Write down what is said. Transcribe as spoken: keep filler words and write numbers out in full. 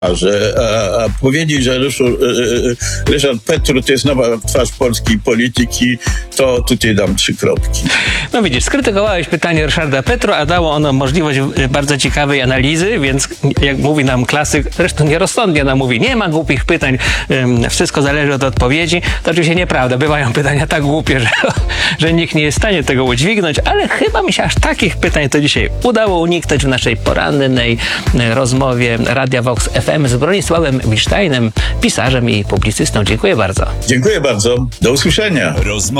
Że, a, a powiedzieć, że Ryszard, Ryszard Petru to jest nowa twarz polskiej polityki, to tutaj dam trzy kropki. No widzisz, skrytykowałeś pytanie Ryszarda Petru, a dało ono możliwość bardzo ciekawej analizy, więc jak mówi nam klasyk, zresztą nierozsądnie nam mówi, nie ma głupich pytań, wszystko zależy od odpowiedzi. To oczywiście nieprawda, bywają pytania tak głupie, że, że nikt nie jest w stanie tego udźwignąć, ale chyba mi się aż takich pytań to dzisiaj udało uniknąć w naszej porannej rozmowie Radia Vox F M z Bronisławem Wilsztajnem, pisarzem i publicystą. Dziękuję bardzo. Dziękuję bardzo. Do usłyszenia.